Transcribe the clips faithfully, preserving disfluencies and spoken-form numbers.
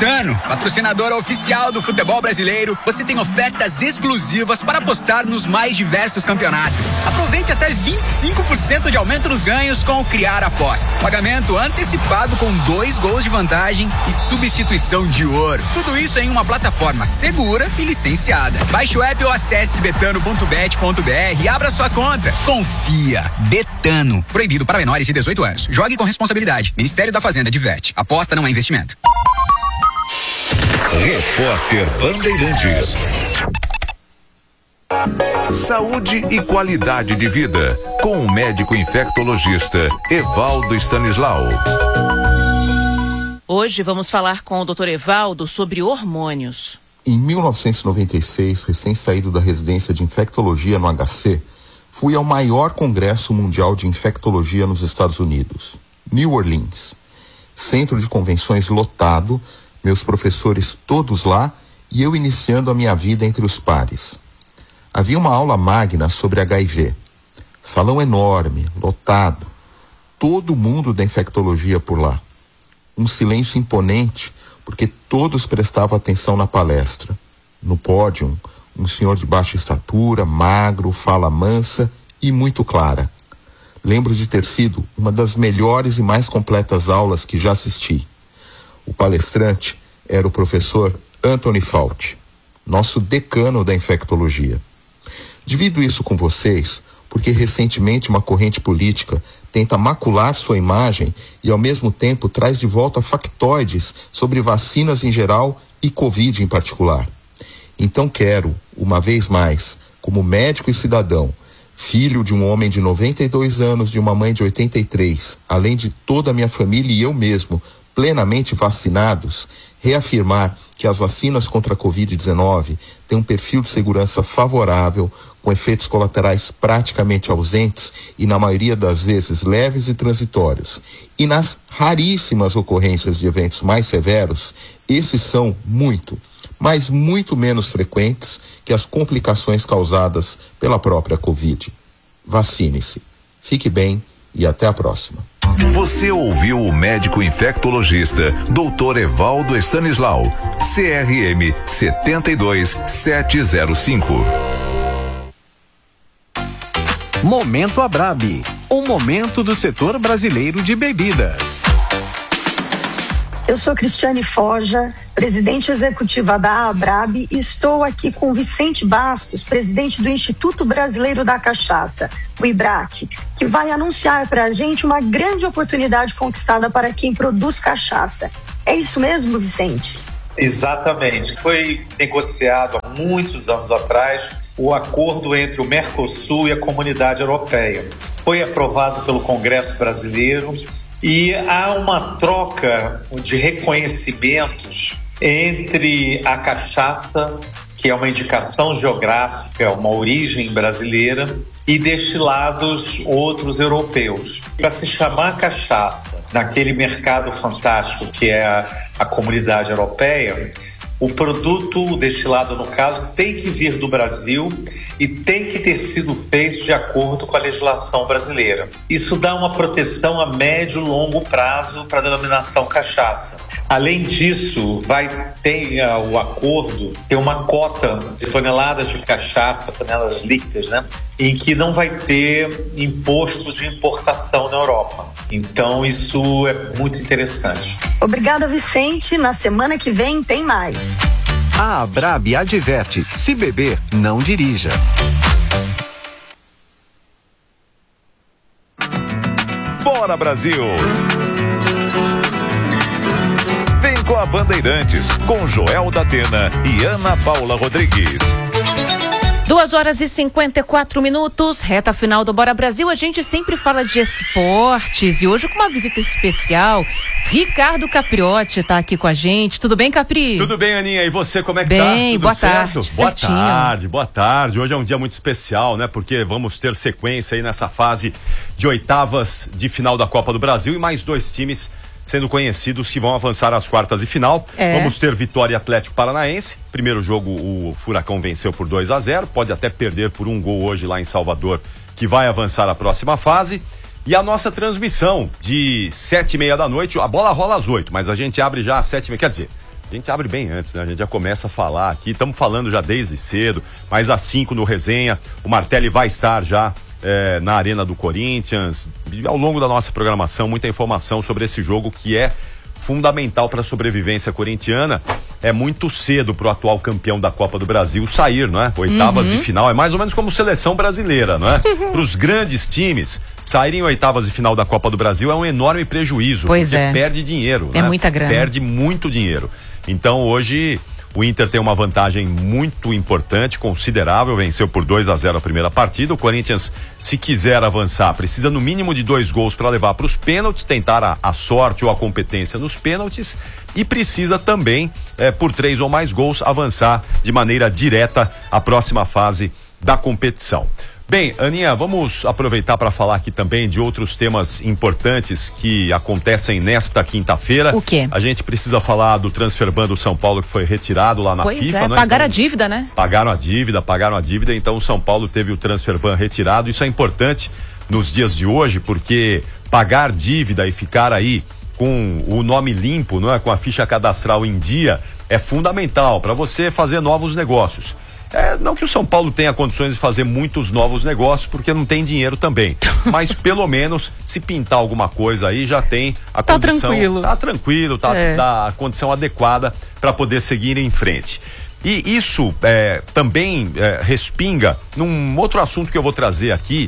Betano, patrocinadora oficial do futebol brasileiro, você tem ofertas exclusivas para apostar nos mais diversos campeonatos. Aproveite até vinte e cinco por cento de aumento nos ganhos com o Criar Aposta. Pagamento antecipado com dois gols de vantagem e substituição de ouro. Tudo isso em uma plataforma segura e licenciada. Baixe o app ou acesse betano ponto bet ponto br e abra sua conta. Confia. Betano. Proibido para menores de dezoito anos. Jogue com responsabilidade. Ministério da Fazenda diverte. Aposta não é investimento. Repórter Bandeirantes. Saúde e qualidade de vida, com o médico infectologista Evaldo Stanislau. Hoje vamos falar com o doutor Evaldo sobre hormônios. Em mil novecentos e noventa e seis, recém-saído da residência de infectologia no H C, fui ao maior congresso mundial de infectologia nos Estados Unidos, New Orleans. Centro de convenções lotado, meus professores todos lá e eu iniciando a minha vida entre os pares. Havia uma aula magna sobre H I V. Salão enorme, lotado. Todo mundo da infectologia por lá. Um silêncio imponente, porque todos prestavam atenção na palestra. No pódio, um senhor de baixa estatura, magro, fala mansa e muito clara. Lembro de ter sido uma das melhores e mais completas aulas que já assisti. O palestrante era o professor Anthony Fauci, nosso decano da infectologia. Divido isso com vocês porque recentemente uma corrente política tenta macular sua imagem e ao mesmo tempo traz de volta factoides sobre vacinas em geral e Covid em particular. Então quero, uma vez mais, como médico e cidadão, filho de um homem de noventa e dois anos, de uma mãe de oitenta e três, além de toda a minha família e eu mesmo, plenamente vacinados, reafirmar que as vacinas contra a covid dezenove têm um perfil de segurança favorável, com efeitos colaterais praticamente ausentes e, na maioria das vezes, leves e transitórios. E nas raríssimas ocorrências de eventos mais severos, esses são muito, mas muito menos frequentes que as complicações causadas pela própria Covid. Vacine-se. Fique bem e até a próxima. Você ouviu o médico infectologista doutor Evaldo Stanislau, C R M sete dois sete zero cinco. Momento Abrab, um momento do setor brasileiro de bebidas. Eu sou Cristiane Forja, presidente executiva da Abrab, e estou aqui com Vicente Bastos, presidente do Instituto Brasileiro da Cachaça, o IBRAC, que vai anunciar para a gente uma grande oportunidade conquistada para quem produz cachaça. É isso mesmo, Vicente? Exatamente. Foi negociado há muitos anos atrás o acordo entre o Mercosul e a Comunidade Europeia. Foi aprovado pelo Congresso Brasileiro e há uma troca de reconhecimentos entre a cachaça, que é uma indicação geográfica, uma origem brasileira, e destilados outros europeus. Para se chamar cachaça naquele mercado fantástico que é a, a Comunidade Europeia, o produto, o destilado no caso, tem que vir do Brasil e tem que ter sido feito de acordo com a legislação brasileira. Isso dá uma proteção a médio e longo prazo para a denominação cachaça. Além disso, vai ter uh, o acordo, ter uma cota de toneladas de cachaça, toneladas líquidas, né? Em que não vai ter imposto de importação na Europa. Então, isso é muito interessante. Obrigada, Vicente. Na semana que vem tem mais. A Abrab adverte: se beber, não dirija. Bora, Brasil! Vem com a Bandeirantes, com Joel da Atena e Ana Paula Rodrigues. Duas horas e cinquenta e quatro minutos, reta final do Bora Brasil. A gente sempre fala de esportes e hoje com uma visita especial. Ricardo Capriotti está aqui com a gente. Tudo bem, Capri? Tudo bem, Aninha. E você, como é que bem, tá? Tudo boa certo? tarde. Boa certinho. tarde, boa tarde. Hoje é um dia muito especial, né? Porque vamos ter sequência aí nessa fase de oitavas de final da Copa do Brasil e mais dois times sendo conhecidos que vão avançar às quartas de final. É. Vamos ter Vitória e Atlético Paranaense. Primeiro jogo, o Furacão venceu por dois a zero. Pode até perder por um gol hoje lá em Salvador, que vai avançar à próxima fase. E a nossa transmissão de sete e meia da noite, a bola rola às oito, mas a gente abre já às sete e meia. Quer dizer, A gente abre bem antes, né? A gente já começa a falar aqui, estamos falando já desde cedo, mas às cinco no Resenha, o Martelli vai estar já é, na Arena do Corinthians. E ao longo da nossa programação, muita informação sobre esse jogo que é fundamental para a sobrevivência corintiana. É muito cedo para o atual campeão da Copa do Brasil sair, não é? Oitavas Uhum. de final, é mais ou menos como seleção brasileira, não é? Para os grandes times, saírem em oitavas de final da Copa do Brasil é um enorme prejuízo. Pois porque é. perde dinheiro, É né? muita grana. Perde muito dinheiro. Então hoje o Inter tem uma vantagem muito importante, considerável, venceu por dois a zero a primeira partida. O Corinthians, se quiser avançar, precisa no mínimo de dois gols para levar para os pênaltis, tentar a, a sorte ou a competência nos pênaltis, e precisa também, é, por três ou mais gols, avançar de maneira direta à próxima fase da competição. Bem, Aninha, vamos aproveitar para falar aqui também de outros temas importantes que acontecem nesta quinta-feira. O quê? A gente precisa falar do transferban do São Paulo que foi retirado lá na Pois FIFA, é, né? pagaram Então, a dívida, né? Pagaram a dívida, pagaram a dívida, então o São Paulo teve o transferban retirado. Isso é importante nos dias de hoje, porque pagar dívida e ficar aí com o nome limpo, não é? Com a ficha cadastral em dia, é fundamental para você fazer novos negócios. É, não que o São Paulo tenha condições de fazer muitos novos negócios, porque não tem dinheiro também. Mas pelo menos, se pintar alguma coisa aí, já tem a Tá condição. tranquilo. Tá tranquilo, tá, É. tá a condição adequada para poder seguir em frente. E isso é, também é, respinga num outro assunto que eu vou trazer aqui,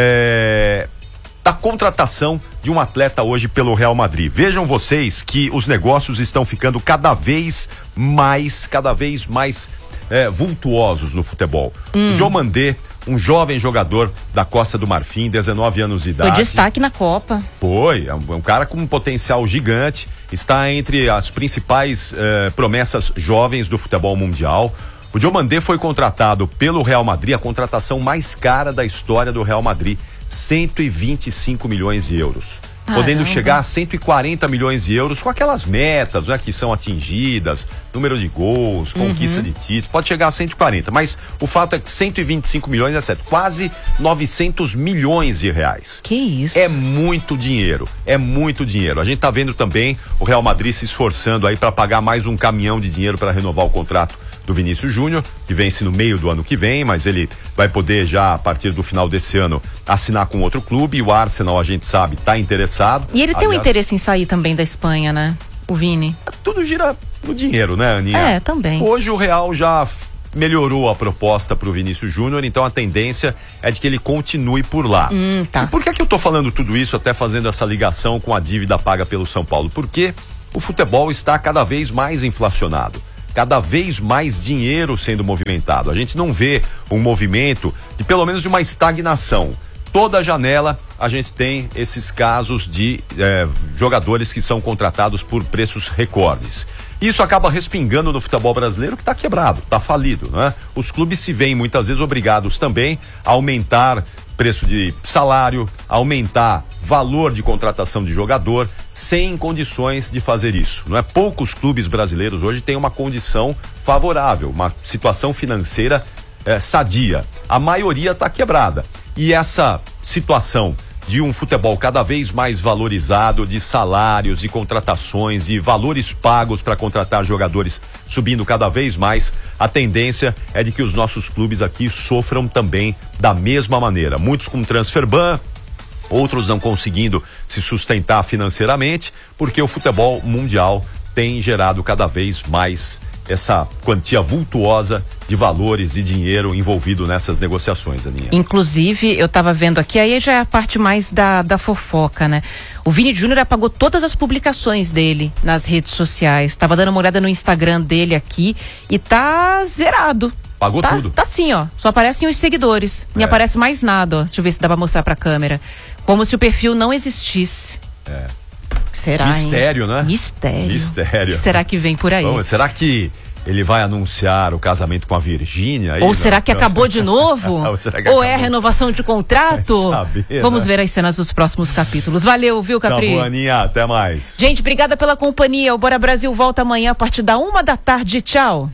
é, da contratação de um atleta hoje pelo Real Madrid. Vejam vocês que os negócios estão ficando cada vez mais, cada vez mais é, vultuosos no futebol. Hum. O Diomandé, um jovem jogador da Costa do Marfim, dezenove anos de Foi idade. destaque na Copa. Foi, é um, é um cara com um potencial gigante, está entre as principais eh, promessas jovens do futebol mundial. O Diomandé foi contratado pelo Real Madrid, a contratação mais cara da história do Real Madrid, cento e vinte e cinco milhões de euros. Caramba. Podendo chegar a cento e quarenta milhões de euros com aquelas metas, né, que são atingidas, número de gols, conquista de título, pode chegar a cento e quarenta, mas o fato é que cento e vinte e cinco milhões é certo, quase novecentos milhões de reais. Que isso? É muito dinheiro, é muito dinheiro. A gente tá vendo também o Real Madrid se esforçando aí para pagar mais um caminhão de dinheiro para renovar o contrato do Vinícius Júnior, que vence no meio do ano que vem, mas ele vai poder já, a partir do final desse ano, assinar com outro clube, e o Arsenal, a gente sabe, tá interessado. E ele tem um Aliás, interesse em sair também da Espanha, né? O Vini. Tudo gira no dinheiro, né, Aninha? É, também. Hoje o Real já f- melhorou a proposta pro Vinícius Júnior, então a tendência é de que ele continue por lá. Hum, tá. E por que que eu tô falando tudo isso, até fazendo essa ligação com a dívida paga pelo São Paulo? Porque o futebol está cada vez mais inflacionado. Cada vez mais dinheiro sendo movimentado. A gente não vê um movimento de pelo menos de uma estagnação. Toda janela a gente tem esses casos de eh, jogadores que são contratados por preços recordes. Isso acaba respingando no futebol brasileiro, que está quebrado, está falido, né? Os clubes se veem muitas vezes obrigados também a aumentar preço de salário, aumentar valor de contratação de jogador, sem condições de fazer isso. Não é? Poucos clubes brasileiros hoje têm uma condição favorável, uma situação financeira eh, sadia. A maioria está quebrada. E essa situação de um futebol cada vez mais valorizado, de salários, de contratações, de valores pagos para contratar jogadores subindo cada vez mais, a tendência é de que os nossos clubes aqui sofram também da mesma maneira. Muitos com transfer ban, outros não conseguindo se sustentar financeiramente, porque o futebol mundial tem gerado cada vez mais essa quantia vultuosa de valores e dinheiro envolvido nessas negociações, Aninha. Inclusive, eu estava vendo aqui, aí já é a parte mais da, da fofoca, né? O Vini Júnior apagou todas as publicações dele nas redes sociais. Tava dando uma olhada no Instagram dele aqui e tá zerado. Pagou tá, tudo. Tá assim, ó. Só aparecem os seguidores. Não É. aparece mais nada, ó. Deixa eu ver se dá pra mostrar pra câmera. Como se o perfil não existisse. É. Será, Mistério, hein? né? Mistério. Mistério. O que será que vem por aí? Vamos, será que ele vai anunciar o casamento com a Virgínia? aí, Ou né? será que acabou de novo? Ou será que Ou é acabou? renovação de contrato? Vai saber, Vamos né? ver as cenas dos próximos capítulos. Valeu, viu, Tá Capri? bom, Aninha, até mais. Gente, obrigada pela companhia. O Bora Brasil volta amanhã a partir da uma da tarde. Tchau.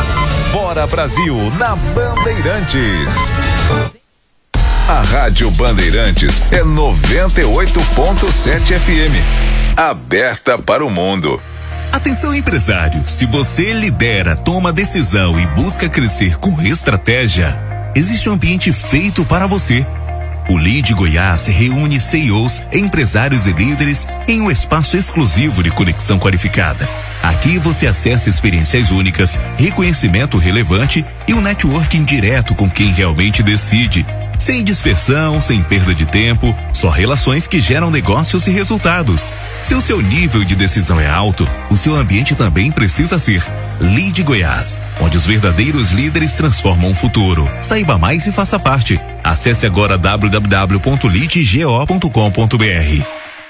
Bora Brasil na Bandeirantes. A Rádio Bandeirantes é noventa e oito ponto sete F M. Aberta para o mundo. Atenção, empresário, se você lidera, toma decisão e busca crescer com estratégia, existe um ambiente feito para você. O Lead Goiás reúne C E Os, empresários e líderes em um espaço exclusivo de conexão qualificada. Aqui você acessa experiências únicas, reconhecimento relevante e um networking direto com quem realmente decide. Sem dispersão, sem perda de tempo, só relações que geram negócios e resultados. Se o seu nível de decisão é alto, o seu ambiente também precisa ser. Lead Goiás, onde os verdadeiros líderes transformam o futuro. Saiba mais e faça parte. Acesse agora w w w ponto lead go ponto com ponto b r.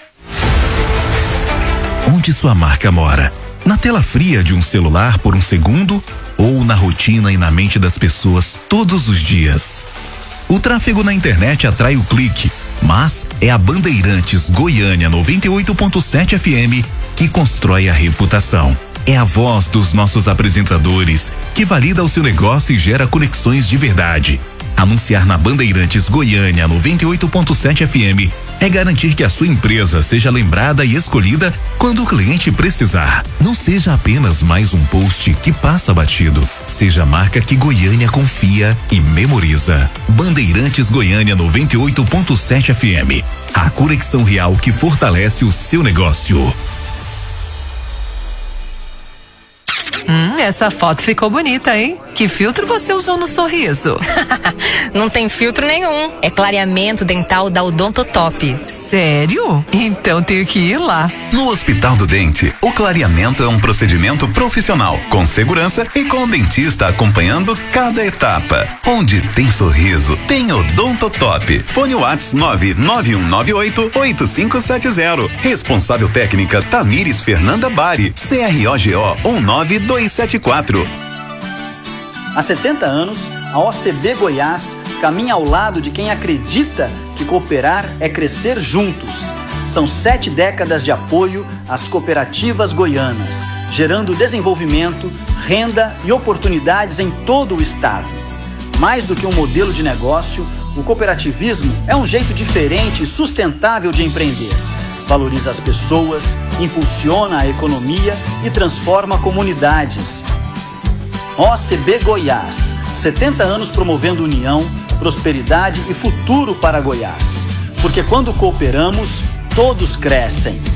Onde sua marca mora? Na tela fria de um celular por um segundo ou na rotina e na mente das pessoas todos os dias? O tráfego na internet atrai o clique, mas é a Bandeirantes Goiânia noventa e oito ponto sete F M que constrói a reputação. É a voz dos nossos apresentadores que valida o seu negócio e gera conexões de verdade. Anunciar na Bandeirantes Goiânia noventa e oito ponto sete F M é garantir que a sua empresa seja lembrada e escolhida quando o cliente precisar. Não seja apenas mais um post que passa batido. Seja a marca que Goiânia confia e memoriza. Bandeirantes Goiânia noventa e oito ponto sete F M. A conexão real que fortalece o seu negócio. Hum, essa foto ficou bonita, hein? Que filtro você usou no sorriso? Não tem filtro nenhum. É clareamento dental da Odontotop. Sério? Então tenho que ir lá. No Hospital do Dente, o clareamento é um procedimento profissional, com segurança e com o dentista acompanhando cada etapa. Onde tem sorriso, tem Odontotop. Fone WhatsApp nove nove um nove oito oito cinco sete zero. Responsável técnica Tamires Fernanda Bari. C R O G O um nove dois sete quatro. Há setenta anos, a O C B Goiás caminha ao lado de quem acredita que cooperar é crescer juntos. São sete décadas de apoio às cooperativas goianas, gerando desenvolvimento, renda e oportunidades em todo o estado. Mais do que um modelo de negócio, o cooperativismo é um jeito diferente e sustentável de empreender. Valoriza as pessoas, impulsiona a economia e transforma comunidades. O C B Goiás, setenta anos promovendo união, prosperidade e futuro para Goiás. Porque quando cooperamos, todos crescem.